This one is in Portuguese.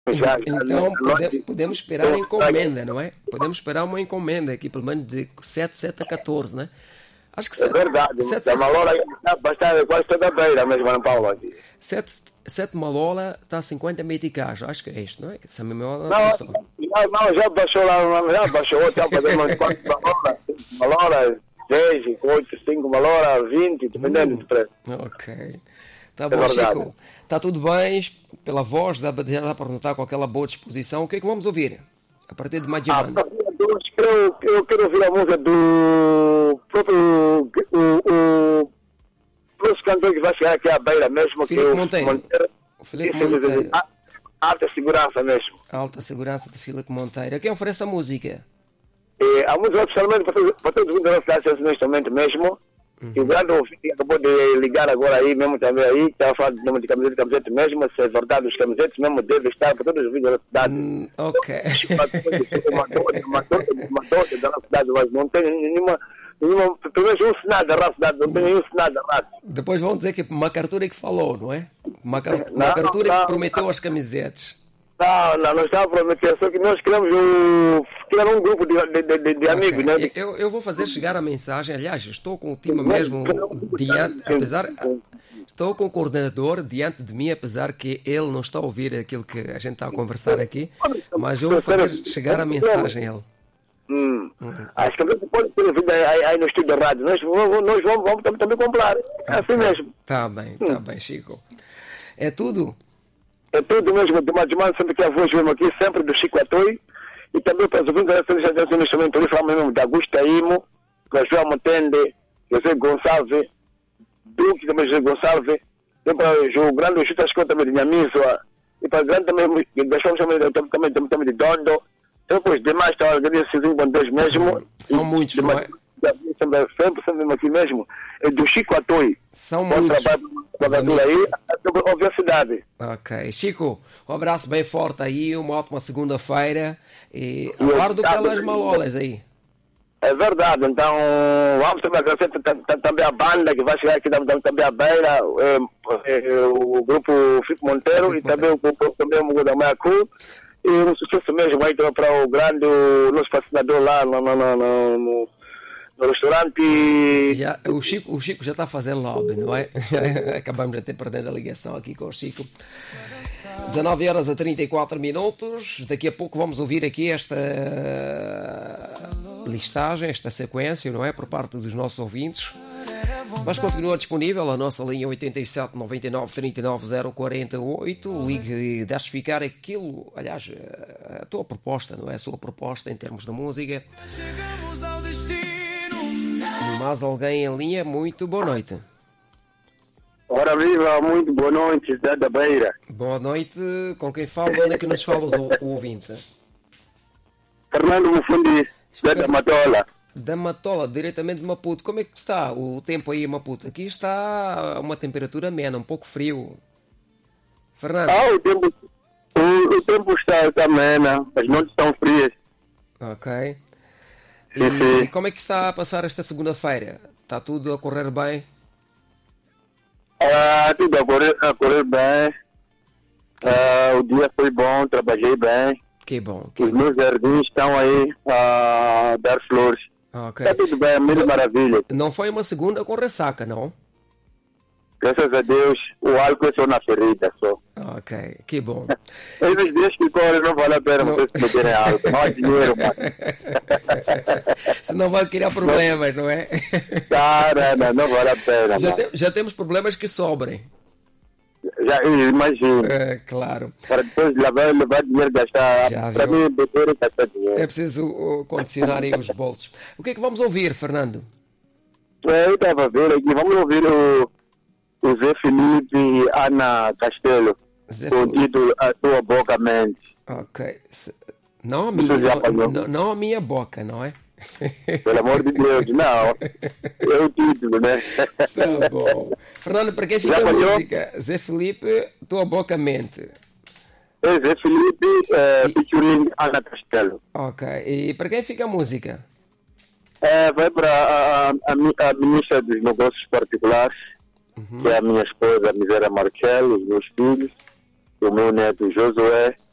Então podemos esperar a encomenda, não é? Podemos esperar uma encomenda aqui, pelo menos de 7 a 14, né? Acho que É verdade, 7 a malola está bastante, quase toda a beira mesmo, Ana Paula. 7 malola está a 50 meticais, acho que é isto, não é? Essa malola Não, já baixou lá, já baixou, já fazer umas 4 malolas, 6, 8, 5 malolas, 20, dependendo do preço. Ok. Tá bom, Chico. Está tudo bem, pela voz, já dá para notar com aquela boa disposição. O que é que vamos ouvir? A partir de mais de ano. Eu quero ouvir a música do próprio o cantor que vai chegar aqui à beira mesmo, Filipe que é o Monteiro. Filipe Monteiro. Alta segurança mesmo. Alta segurança de Filipe Monteiro. Quem oferece a música? A música oficialmente para todos os cidades neste momento mesmo. E o grande ouvinte acabou de ligar agora aí mesmo também aí, que estava falando de nome de camiseta mesmo, se é verdade, os camisetas mesmo devem estar para todos os vídeos da cidade. Ok. Uma dose da nossa cidade, mas não tem nenhuma pelo menos um sinal da nossa cidade, não tem nenhum sinal da raça. Depois vão dizer que MacArthur é que falou, não é? MacArthur é que prometeu as camisetas. Não está a prometer, só que nós queremos criar um grupo de amigos, né? Eu vou fazer chegar a mensagem, aliás, estou com o time mesmo diante, estou com o coordenador diante de mim, apesar que ele não está a ouvir aquilo que a gente está a conversar aqui, mas eu vou fazer chegar a mensagem a ele. Acho que pode ter vindo aí no estúdio da rádio, nós vamos também comprar, é assim mesmo. Tá bem, Chico. É tudo? É tudo mesmo, de mais sempre que a voz mesmo aqui, sempre do Chico Atoi, e também para os ouvintes da já no instrumento ali, falamos mesmo da Augusta Imo, João Montende, José Gonçalves, Duque também José Gonçalves, tem para o grande Chuta Escola também de Nhamisua, e para o grande também, deixamos também de Dondo, depois demais estão agradecidos com Deus mesmo. São muitos, não é? Sempre aqui mesmo, é do Chico Atoi. São muitos. Aí, sobre a cidade. Ok. Chico, um abraço bem forte aí, uma ótima segunda-feira e aguardo pelas malolas aí. É verdade, então vamos também agradecer também a banda que vai chegar aqui também à beira, o grupo Filipe Monteiro e também o Mugo da Maiacu. E um sucesso mesmo aí para o grande nosso patrocinador lá no restaurante. O Chico já está fazendo lobby, não é? Acabamos de ter perdido a ligação aqui com o Chico. 19h34. Daqui a pouco vamos ouvir aqui esta listagem, esta sequência, não é? Por parte dos nossos ouvintes. Mas continua disponível a nossa linha 87 99 39 048. Ligue e deixe ficar aquilo, aliás, a tua proposta, não é? A sua proposta em termos de música. Mais alguém em linha? Muito boa noite. Ora viva, muito boa noite, Zé da Beira. Boa noite, com quem fala? Onde é que nos fala o ouvinte? Fernando Mufundi, Zé da Matola. Da Matola, diretamente de Maputo. Como é que está o tempo aí em Maputo? Aqui está uma temperatura amena, um pouco frio. Fernando? O tempo está amena, as noites estão frias. Ok. Sim. E como é que está a passar esta segunda-feira? Está tudo a correr bem? Tudo a correr bem. O dia foi bom, trabalhei bem. Que bom. Os meus jardins estão aí a dar flores. Okay. Está tudo bem, muito maravilha. Não foi uma segunda com ressaca, não? Graças a Deus, o álcool é só na ferida, só. Ok, que bom. Esses dias que correm não vale a pena vocês meterem álcool, não há dinheiro, mano. Senão vai criar problemas, não é? Não vale a pena. Já temos problemas que sobrem. Já imagino. Claro. Para depois levar dinheiro gastar. Para mim, beber e gastar dinheiro. É preciso condicionar aí os bolsos. O que é que vamos ouvir, Fernando? Eu estava a ver aqui, vamos ouvir o Zé Felipe e Ana Castelo. Com o título A Tua Boca Mente. Ok. Não a minha boca, não é? Pelo amor de Deus, não. É o título, né? Tá bom. Fernando, para quem fica a música? Zé Felipe, Tua Boca Mente. É Zé Felipe, featuring Ana Castelo. Ok. E para quem fica a música? Vai para a ministra dos Negócios Particulares, que é a minha esposa, a Miséria Markel, os meus filhos, o meu neto Josué,